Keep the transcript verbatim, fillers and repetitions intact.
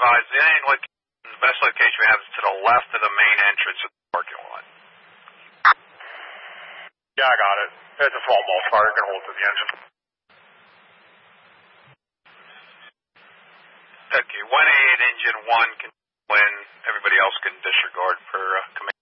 advise, the, only loc- the best location we have is to the left of the main entrance of the parking lot. Yeah, I got it. It's a small multiplier. You can hold it to the engine. Okay, one A at engine one can win. Everybody else can disregard for uh, command.